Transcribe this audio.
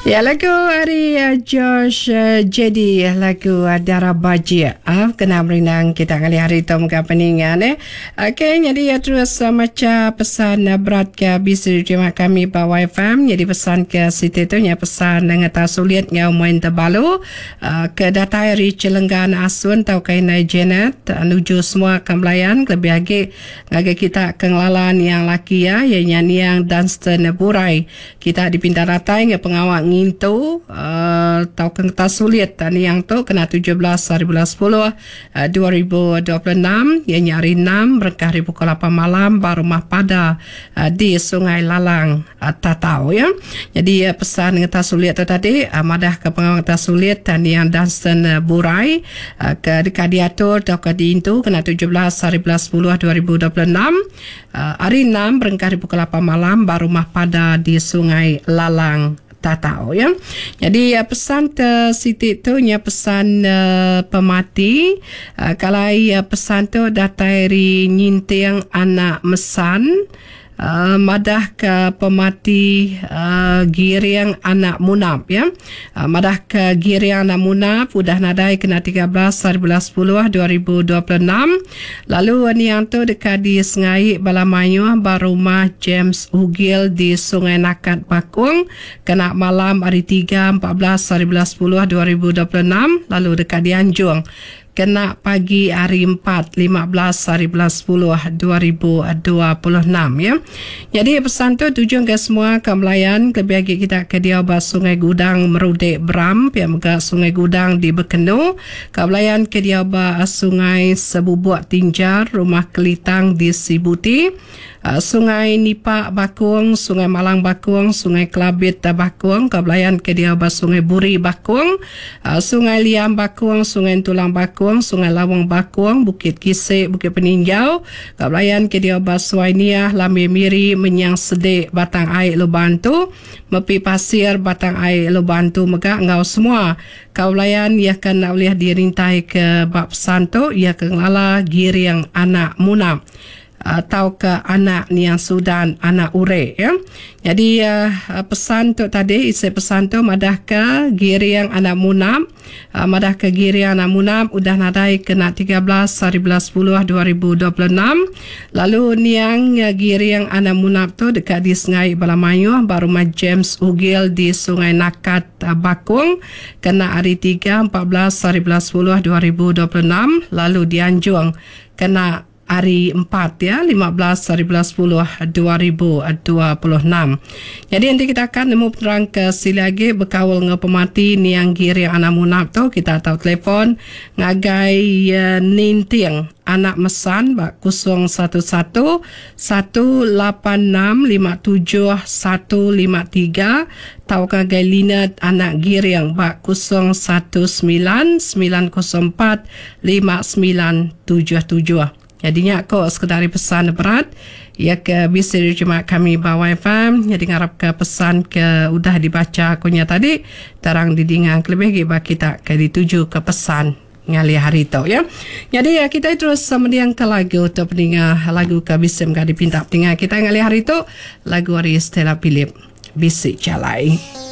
Ya, lagu hari Josh jadi lagu Dara Baji kena berenang kita kali hari itu muka peningan okey, jadi terus macam pesan berat ke bisa terima kami bawa FM, jadi pesan ke situ tu nya pesan ngata sulit ngau main terbalu ke data hari Celenggan Asun tau kainai Janet nuju semua kembalian lebih lagi kita kenglalan yang laki yang nyanyi yang Dunstan Burai kita dipinta datai ke pengawal ngintu tau kengta sulit ni yang tu kena 17 hari bulan 10 2026 yang nyari 6 berkah pukul 8 malam baru mah pada di Sungai Lalang Tatau ya. Jadi pesan ngeta sulit tu tadi madah ke pengawal ngeta sulit dan yang Dunstan Burai ke dekat diatur tau ke diintu kena 17 hari bulan 10 2026 hari 6 berkah pukul 8 malam baru mah pada di Sungai Lalang Tatau ya. Jadi pesan ke Siti tu nya pesan pemati kalau pesan tu datari nyinting anak mesan madah ke pemati giriang anak munap ya. Madah ke giriang anak munap udah nadai kena 13 hari bulan 10 2026. Lalu ni yang tu dekat di Sengai Balamayu barumah James Ugil di Sungai Nakat Bakung kena malam hari 3 14 hari bulan 10 2026. Lalu dekat di Anjung kena pagi hari 4 15 hari bulan 10 2026 ya. Jadi pesan tu tujuan ke semua kembalian lebih lagi kita ke dia bas Sungai Gudang Merudek Bram pihak muka Sungai Gudang di Bekenu kembalian ke dia bas Sungai Sebubuak Tinjar Rumah Kelitang di Sibuti Sungai Nipak Bakung, Sungai Malang Bakung, Sungai Kelabit Bakung, kebelayan ke dia bas Sungai Buri Bakung, Sungai Liam Bakung, Sungai Tulang Bakung, Sungai Lawang Bakung, Bukit Kisik, Bukit Peninjau, kebelayan ke dia bas Suainiah, Lambe Miri, Menyang Sedek, Batang Air Lubantu, Mepi Pasir, Batang Air Lubantu, Megak ngau semua. Kebelayan ia akan boleh dirintai ke bab santo, ia akan lala giriang anak munam. Atau ke anak ni yang Sudan anak ure ya. Jadi pesan tu tadi isi pesan tu madah ke giri yang anak munam madah ke giri yang anak munam udah nadai kena 13 hari bulan 10 2026. Lalu ni yang giri yang anak munam tu dekat di Sungai Balamayu baru James Ugil di Sungai Nakat Bakung kena hari 3 14 hari bulan 10 2026. Lalu di Anjung kena hari 4 ya 15 hari bulan 10 2026. Jadi nanti kita akan nemu terang ke silagi berkawal dengan pemati ni yang giri anak munap tu kita tahu telefon ngagai ninting anak mesan bak 011 186 57 153 tahu ngagai linet anak giri yang bak 019 904 5977. Jadinya kok sekedar pesan berat ya ke bisa cuma kami bawa FM jadi ngarap ke pesan ke udah dibaca kunya tadi terang didingang lebih bagi kita ke dituju ke pesan ngali hari itu ya. Jadi ya kita terus kemudian ke lagu untuk pendengar lagu ke bisa dipinta pendengar kita ngali hari itu lagu dari Stella Philip Bisik Calai.